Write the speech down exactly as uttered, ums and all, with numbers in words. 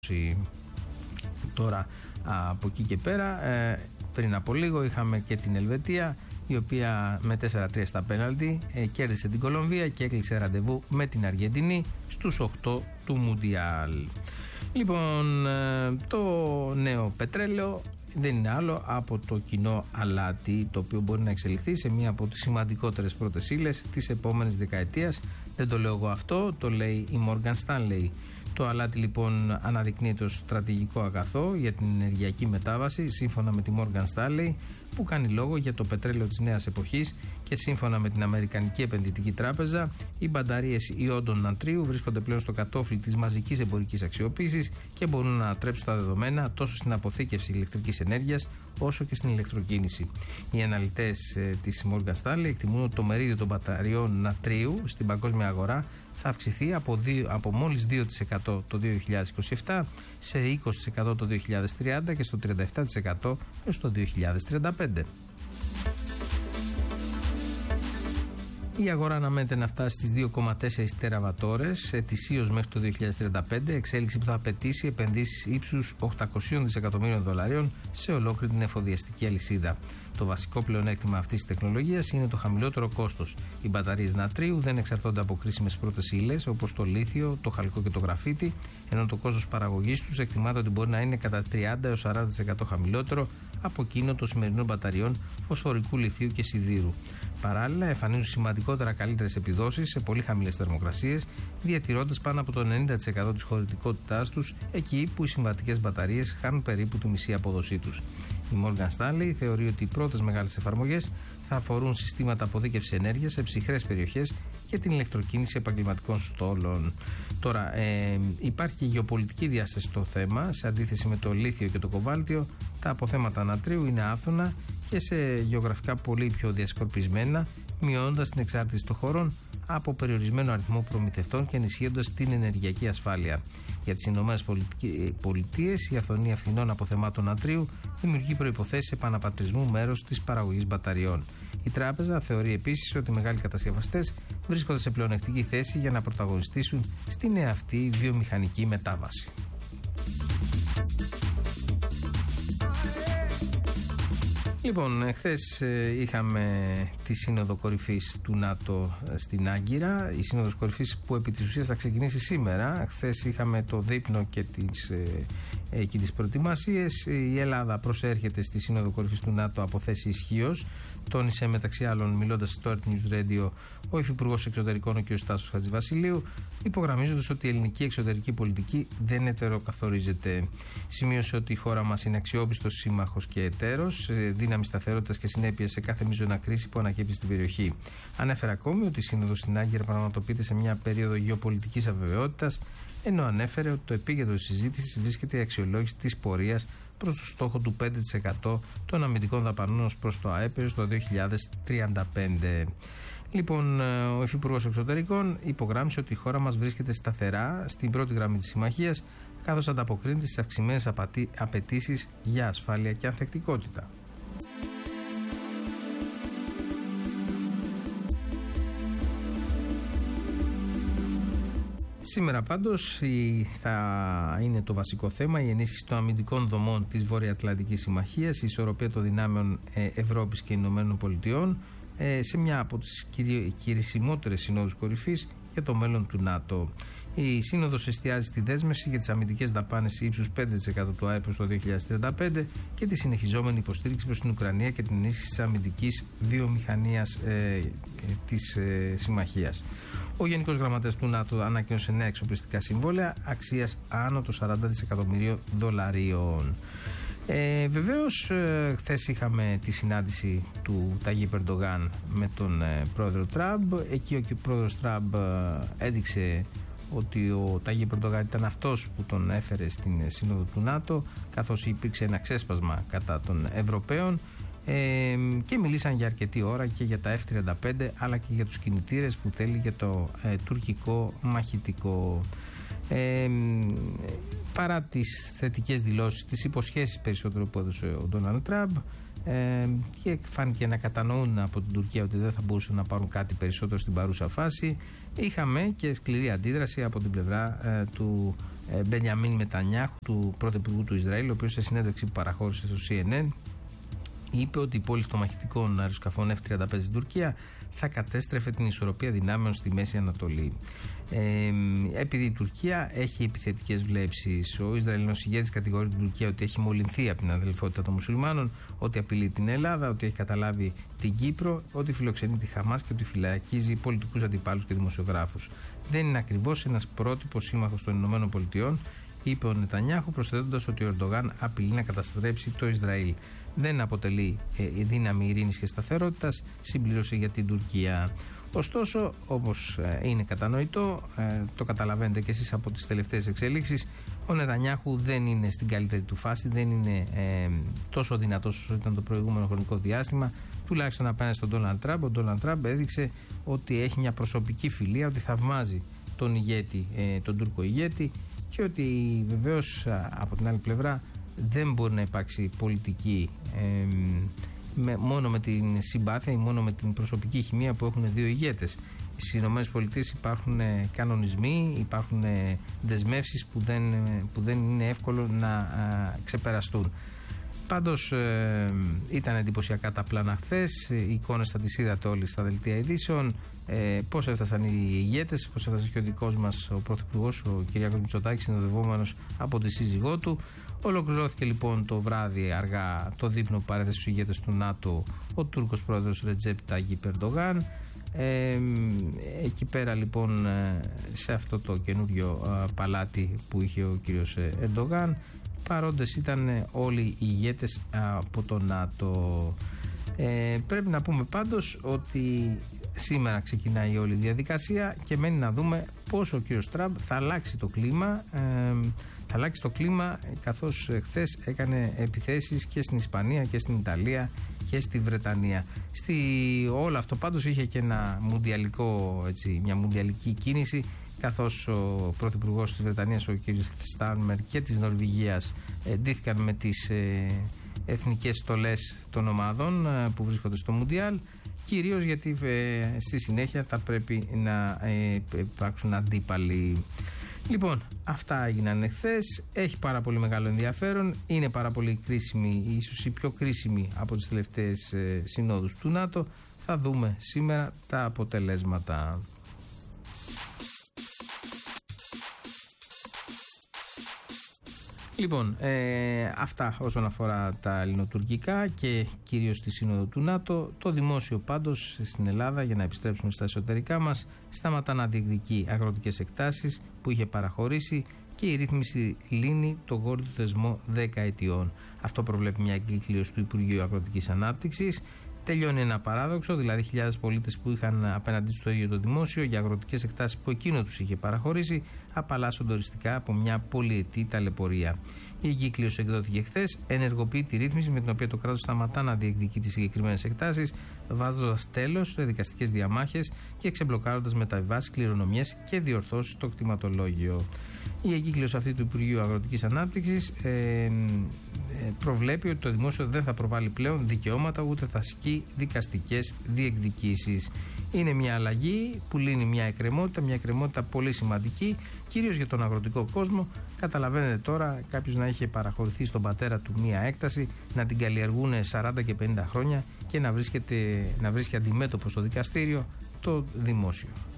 Τώρα από εκεί και πέρα, ε, πριν από λίγο είχαμε και την Ελβετία, η οποία με τέσσερα τρία στα πέναλτι ε, κέρδισε την Κολομβία και έκλεισε ραντεβού με την Αργεντινή στους οκτώ του Μουντιάλ. Λοιπόν, ε, το νέο πετρέλαιο δεν είναι άλλο από το κοινό αλάτι, το οποίο μπορεί να εξελιχθεί σε μία από τις σημαντικότερες πρώτες ύλες της επόμενης δεκαετίας. Δεν το λέω εγώ αυτό, το λέει η Morgan Stanley. Το αλάτι λοιπόν αναδεικνύεται ως στρατηγικό αγαθό για την ενεργειακή μετάβαση, σύμφωνα με τη Morgan Stanley, που κάνει λόγο για το πετρέλαιο της νέας εποχής, και σύμφωνα με την Αμερικανική Επενδυτική Τράπεζα, οι μπαταρίες ιόντων νατρίου βρίσκονται πλέον στο κατόφλι της μαζικής εμπορικής αξιοποίησης και μπορούν να ανατρέψουν τα δεδομένα τόσο στην αποθήκευση ηλεκτρικής ενέργειας όσο και στην ηλεκτροκίνηση. Οι αναλυτές ε, της Morgan Stanley εκτιμούν ότι το μερίδιο των μπαταριών νατρίου στην παγκόσμια αγορά θα αυξηθεί από, δύο, από μόλις δύο τοις εκατό το δύο χιλιάδες είκοσι επτά σε είκοσι τοις εκατό το δύο χιλιάδες τριάντα και στο τριάντα επτά τοις εκατό έως το δύο χιλιάδες τριάντα πέντε. Η αγορά αναμένεται να φτάσει στις δύο κόμμα τέσσερα τεραβατόρες ετησίως μέχρι το δύο χιλιάδες τριάντα πέντε, εξέλιξη που θα απαιτήσει επενδύσεις ύψους οκτακόσια δισεκατομμύριων δολαρίων σε ολόκληρη την εφοδιαστική αλυσίδα. Το βασικό πλεονέκτημα αυτής της τεχνολογίας είναι το χαμηλότερο κόστος. Οι μπαταρίες νατρίου δεν εξαρτώνται από κρίσιμες πρώτες ύλες όπως το λίθιο, το χαλκό και το γραφίτι, ενώ το κόστος παραγωγής τους εκτιμάται ότι μπορεί να είναι κατά τριάντα έως σαράντα τοις εκατό χαμηλότερο από εκείνο των σημερινών μπαταριών φωσφορικού λιθίου και σιδήρου. Παράλληλα, εμφανίζουν σημαντικότερα καλύτερες επιδόσεις σε πολύ χαμηλές θερμοκρασίες, διατηρώντας πάνω από το ενενήντα τοις εκατό της χωρητικότητάς τους εκεί που οι συμβατικές μπαταρίες χάνουν περίπου τη μισή απόδοσή τους. Η Morgan Stanley θεωρεί ότι οι πρώτες μεγάλες εφαρμογές θα αφορούν συστήματα αποθήκευσης ενέργειας σε ψυχρές περιοχές και την ηλεκτροκίνηση επαγγελματικών στόλων. Τώρα, ε, υπάρχει και γεωπολιτική διάσταση στο θέμα. Σε αντίθεση με το λίθιο και το κοβάλτιο, τα αποθέματα νατρίου είναι άφθονα και σε γεωγραφικά πολύ πιο διασκορπισμένα, μειώνοντας την εξάρτηση των χωρών από περιορισμένο αριθμό προμηθευτών και ενισχύοντας την ενεργειακή ασφάλεια. Για τις Ηνωμένες Πολιτείες, η αυθονία φθηνών αποθεμάτων νατρίου δημιουργεί προϋποθέσεις επαναπατρισμού μέρους της παραγωγής μπαταριών. Η τράπεζα θεωρεί επίσης ότι οι μεγάλοι κατασκευαστές βρίσκονται σε πλεονεκτική θέση για να πρωταγωνιστήσουν στην αυτή βιομηχανική μετάβαση. Λοιπόν, χθες είχαμε τη Σύνοδο Κορυφής του ΝΑΤΟ στην Άγκυρα. Η Σύνοδος Κορυφής που επί της ουσίας θα ξεκινήσει σήμερα. Χθες είχαμε το δείπνο και τις, ε, και τις προετοιμασίες. Η Ελλάδα προσέρχεται στη Σύνοδο Κορυφής του ΝΑΤΟ από θέση ισχύως. Τόνισε μεταξύ άλλων, μιλώντας στο Earth News Radio, ο Υφυπουργός Εξωτερικών, ο κ. Στάσος Χατζηβασιλείου, υπογραμμίζοντας ότι η ελληνική εξωτερική πολιτική δεν ετεροκαθορίζεται. Σημείωσε ότι η χώρα μας είναι αξιόπιστος σύμμαχος και εταίρος, δύναμη σταθερότητας και συνέπεια σε κάθε μείζωνα κρίση που ανακύπτει στην περιοχή. Ανέφερε ακόμη ότι η Σύνοδος στην Άγκυρα πραγματοποιείται σε μια περίοδο γεωπολιτικής αβεβαιότητας, ενώ ανέφερε ότι το επίκεντρο της συζήτησης βρίσκεται η αξιολόγηση της πορείας προς το στόχο του πέντε τοις εκατό των αμυντικών δαπανών ως προς το ΑΕΠ έως το δύο χιλιάδες τριάντα πέντε. Λοιπόν, ο Υφυπουργός Εξωτερικών υπογράμμισε ότι η χώρα μας βρίσκεται σταθερά στην πρώτη γραμμή της συμμαχίας, καθώς ανταποκρίνεται στις αυξημένες απαιτήσεις για ασφάλεια και ανθεκτικότητα. Σήμερα πάντως θα είναι το βασικό θέμα η ενίσχυση των αμυντικών δομών της Βορειοατλαντικής Συμμαχίας, η ισορροπία των δυνάμεων Ευρώπης και Ηνωμένων Πολιτειών σε μια από τις κυρισιμότερες συνόδους κορυφής για το μέλλον του ΝΑΤΟ. Η Σύνοδος εστιάζει στη δέσμευση για τις αμυντικές δαπάνες ύψους πέντε τοις εκατό του ΑΕΠ στο δύο χιλιάδες τριάντα πέντε και τη συνεχιζόμενη υποστήριξη προς την Ουκρανία και την ενίσχυση της αμυντικής βιομηχανίας ε, ε, της ε, συμμαχίας. Ο Γενικός Γραμματέας του ΝΑΤΟ ανακοίνωσε νέα εξοπλιστικά συμβόλαια αξίας άνω των σαράντα δισεκατομμυρίων δολαρίων. Ε, βεβαίως, ε, χθες είχαμε τη συνάντηση του Ταγίπ Ερντογάν με τον ε, πρόεδρο Τραμπ. Εκεί ο πρόεδρος Τραμπ ε, έδειξε ότι ο Ταγίπ Ερντογάν ήταν αυτός που τον έφερε στην Σύνοδο του ΝΑΤΟ, καθώς υπήρξε ένα ξέσπασμα κατά των Ευρωπαίων. Ε, και μιλήσαν για αρκετή ώρα και για τα εφ τριάντα πέντε αλλά και για τους κινητήρες που θέλει για το ε, τουρκικό μαχητικό. Ε, παρά τις θετικές δηλώσεις, τις υποσχέσεις περισσότερο που έδωσε ο Ντόναλντ Τραμπ, ε, και φάνηκε να κατανοούν από την Τουρκία ότι δεν θα μπορούσαν να πάρουν κάτι περισσότερο στην παρούσα φάση, είχαμε και σκληρή αντίδραση από την πλευρά ε, του Μπενιαμίν Νετανιάχου, του πρωθυπουργού του Ισραήλ, ο οποίος σε συνέντευξη που παραχώρησε στο σι εν εν είπε ότι η πώληση των μαχητικών αεροσκαφών εφ τριάντα πέντε στην Τουρκία θα κατέστρεφε την ισορροπία δυνάμεων στη Μέση Ανατολή. Ε, επειδή η Τουρκία έχει επιθετικές βλέψεις, ο Ισραηλινός ηγέτης κατηγορεί την Τουρκία ότι έχει μολυνθεί από την αδελφότητα των μουσουλμάνων, ότι απειλεί την Ελλάδα, ότι έχει καταλάβει την Κύπρο, ότι φιλοξενεί τη Χαμάς και ότι φυλακίζει πολιτικούς αντιπάλους και δημοσιογράφους. Δεν είναι ακριβώς ένας πρότυπος σύμμαχος των ΗΠΑ, είπε ο Νετανιάχου, προσθέτοντας ότι ο Ερντογάν απειλεί να καταστρέψει το Ισραήλ. Δεν αποτελεί ε, δύναμη ειρήνης και σταθερότητας, συμπλήρωσε για την Τουρκία. Ωστόσο, όπως ε, είναι κατανοητό, ε, το καταλαβαίνετε και εσείς από τις τελευταίες εξέλιξεις, ο Νετανιάχου δεν είναι στην καλύτερη του φάση, δεν είναι ε, τόσο δυνατός όσο ήταν το προηγούμενο χρονικό διάστημα, τουλάχιστον απέναντι στον Ντόναλντ Τραμπ. Ο Ντόναλντ Τραμπ έδειξε ότι έχει μια προσωπική φιλία, ότι θαυμάζει τον ηγέτη, ε, τον Τούρκο ηγέτη, και ότι βεβαίως από την άλλη πλευρά δεν μπορεί να υπάρξει πολιτική ε, με, μόνο με την συμπάθεια ή μόνο με την προσωπική χημεία που έχουν δύο ηγέτες. Στις ΗΠΑ υπάρχουν κανονισμοί, υπάρχουν δεσμεύσεις που δεν, που δεν είναι εύκολο να α, ξεπεραστούν. Πάντως ε, ήταν εντυπωσιακά τα πλάνα χθες, οι εικόνες θα τις είδατε όλοι στα δελτία ειδήσεων, ε, πώς έφτασαν οι ηγέτες, πώς έφτασε και ο δικός μας ο πρωθυπουργός, ο Κυριάκος Μητσοτάκης, συνοδευόμενος από τη σύζυγό του. Ολοκληρώθηκε λοιπόν το βράδυ αργά το δείπνο που παρέθεσε στους ηγέτες του ΝΑΤΟ ο Τούρκος πρόεδρος Ρετζέπ Ταγιπ Ερντογάν. Ε, εκεί πέρα λοιπόν σε αυτό το καινούριο παλάτι που είχε ο κύριος Ερντογάν, παρόντες ήταν όλοι οι ηγέτες από το ΝΑΤΟ. Ε, πρέπει να πούμε πάντως ότι σήμερα ξεκινάει όλη η διαδικασία και μένει να δούμε πώς ο κύριος Τραμπ θα αλλάξει το κλίμα. Ε, θα αλλάξει το κλίμα καθώς χθες έκανε επιθέσεις και στην Ισπανία και στην Ιταλία και στη Βρετανία. Στη, όλο αυτό πάντως είχε και ένα μουντιαλικό, έτσι, μια μουντιαλική κίνηση, καθώς ο πρωθυπουργός της Βρετανίας, ο κ. Στάνμερ, και της Νορβηγίας ντύθηκαν με τις ε, εθνικές στολές των ομάδων ε, που βρίσκονται στο Μουντιάλ, κυρίως γιατί ε, στη συνέχεια θα πρέπει να ε, υπάρξουν αντίπαλοι. Λοιπόν, αυτά έγιναν εχθές, έχει πάρα πολύ μεγάλο ενδιαφέρον, είναι πάρα πολύ κρίσιμη, ίσως η πιο κρίσιμη από τις τελευταίες ε, συνόδους του ΝΑΤΟ. Θα δούμε σήμερα τα αποτελέσματα. Λοιπόν, ε, αυτά όσον αφορά τα ελληνοτουρκικά και κυρίως τη σύνοδο του ΝΑΤΟ. Το δημόσιο πάντως στην Ελλάδα, για να επιστρέψουμε στα εσωτερικά μας, σταματά να διεκδικεί αγροτικές εκτάσεις που είχε παραχωρήσει και η ρύθμιση λύνει το γόρδιο θεσμό δέκα ετιών. Αυτό προβλέπει μια εγκύκλειος του Υπουργείου Αγροτικής Ανάπτυξης. Τελειώνει ένα παράδοξο, δηλαδή χιλιάδες πολίτες που είχαν απέναντί τους το ίδιο το δημόσιο για αγροτικές εκτάσεις που εκείνο τους είχε παραχωρήσει, απαλλάσσονται οριστικά από μια πολυετή ταλαιπωρία. Η εγκύκλειος εκδόθηκε χθες, ενεργοποιεί τη ρύθμιση με την οποία το κράτος σταματά να διεκδικεί τις συγκεκριμένες εκτάσεις, βάζοντας τέλος σε δικαστικές διαμάχες και ξεμπλοκάροντας μεταβιβάσεις, κληρονομιές και διορθώσεις στο κτηματολόγιο. Η εγκύκλειος αυτή του Υπουργείου Αγροτικής Ανάπτυξης ε, προβλέπει ότι το δημόσιο δεν θα προβάλλει πλέον δικαιώματα ούτε θα ασκεί δικαστικές διεκδικήσεις. Είναι μια αλλαγή που λύνει μια εκκρεμότητα, μια εκκρεμότητα πολύ σημαντική, κυρίως για τον αγροτικό κόσμο. Καταλαβαίνετε τώρα, κάποιος να είχε παραχωρηθεί στον πατέρα του μια έκταση, να την καλλιεργούν σαράντα και πενήντα χρόνια και να βρίσκεται, να βρίσκει αντιμέτωπο στο δικαστήριο το δημόσιο.